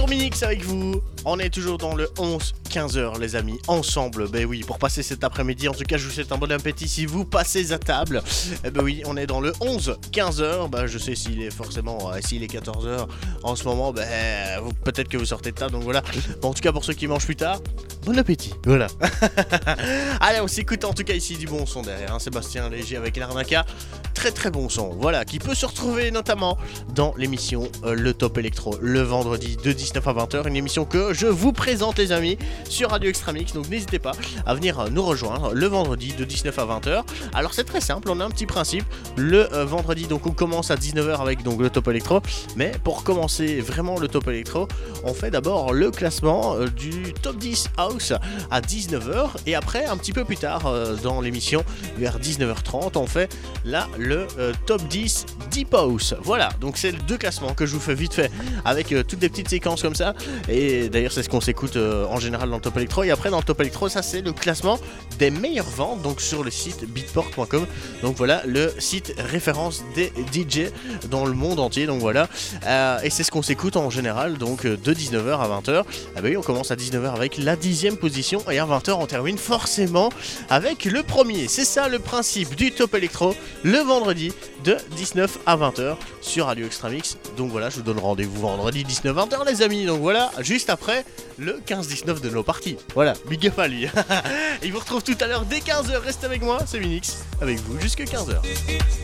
toujours Minix avec vous. On est toujours dans le 11-15h les amis, ensemble, ben oui, pour passer cet après-midi. En tout cas je vous souhaite un bon appétit si vous passez à table. Ben oui, on est dans le 11-15h, ben je sais s'il est forcément, s'il est 14h en ce moment, ben peut-être que vous sortez de table, donc voilà. Bon, en tout cas pour ceux qui mangent plus tard, bon appétit, voilà. Allez, on s'écoute en tout cas ici du bon son derrière, hein, Sébastien Léger avec l'Arnaca. Très très bon son, voilà, qui peut se retrouver notamment dans l'émission Le Top Electro, le vendredi de 19 à 20h, une émission que je vous présente les amis sur Radio Extramix, donc n'hésitez pas à venir nous rejoindre le vendredi de 19 à 20h. Alors c'est très simple, on a un petit principe, le vendredi donc on commence à 19h avec donc le Top Electro, mais pour commencer vraiment le Top Electro, on fait d'abord le classement du Top 10 House à 19h et après un petit peu plus tard dans l'émission vers 19h30 on fait là le Top 10 Deep House. Voilà, donc c'est les deux classements que je vous fais vite fait avec toutes des petites séquences comme ça, et d'ailleurs c'est ce qu'on s'écoute en général dans le Top Electro. Et après dans le Top Electro, ça c'est le classement des meilleures ventes donc sur le site beatport.com, donc voilà le site référence des DJ dans le monde entier, donc voilà et c'est ce qu'on s'écoute en général donc de 19h à 20h. Ah bah oui, on commence à 19h avec la 10e position et à 20h on termine forcément avec le premier. C'est ça le principe du Top Electro, le vendredi de 19 à 20h sur Radio Extramix. Donc voilà, je vous donne rendez-vous vendredi 19-20h les amis, donc voilà, juste après le 15-19 de nos parties. Voilà, big up à lui. Il vous retrouve tout à l'heure dès 15h, restez avec moi, c'est Minix, avec vous jusque 15h.